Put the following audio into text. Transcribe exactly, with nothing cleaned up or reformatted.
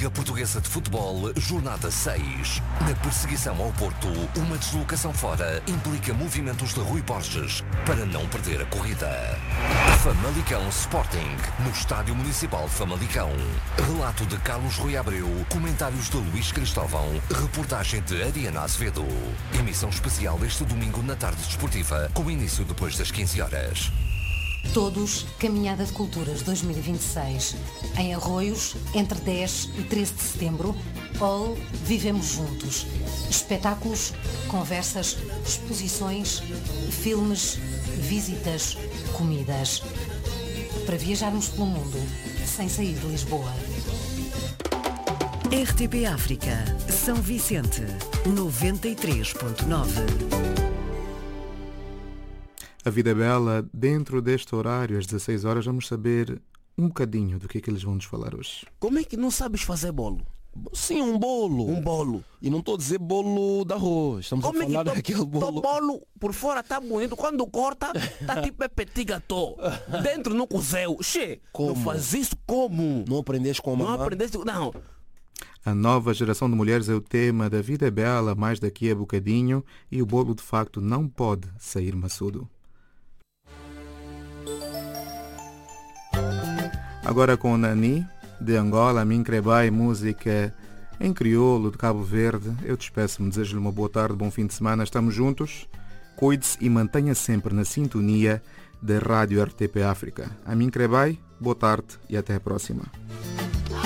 Liga Portuguesa de Futebol, Jornada seis. Na perseguição ao Porto, uma deslocação fora implica movimentos de Rui Borges para não perder a corrida. Famalicão Sporting, no Estádio Municipal de Famalicão. Relato de Carlos Rui Abreu, comentários de Luís Cristóvão, reportagem de Ariana Azevedo. Emissão especial este domingo na tarde desportiva, com início depois das quinze horas. Todos, Caminhada de Culturas dois mil e vinte e seis. Em Arroios, entre dez e treze de setembro, All Vivemos Juntos. Espetáculos, conversas, exposições, filmes, visitas, comidas. Para viajarmos pelo mundo, sem sair de Lisboa. R T P África, São Vicente, noventa e três ponto nove. A Vida é Bela, dentro deste horário, às dezasseis horas, vamos saber um bocadinho do que é que eles vão nos falar hoje. Como é que não sabes fazer bolo? Sim, um bolo. Um bolo. E não estou a dizer bolo de arroz. Estamos Como a falar é que tô, daquele bolo. O bolo por fora está bonito. Quando corta, está tipo petit gâteau. Dentro não cozeu. Che, não faz isso como? Não aprendeste com a mamãe? Não aprendeste, não. A nova geração de mulheres é o tema da Vida é Bela, mais daqui a bocadinho, e o bolo de facto não pode sair maçudo. Agora com o Nani, de Angola, Mincrebai, música em crioulo de Cabo Verde. Eu despeço-me, desejo-lhe uma boa tarde, bom fim de semana. Estamos juntos. Cuide-se e mantenha sempre na sintonia da Rádio R T P África. A Mincrebai, boa tarde e até a próxima.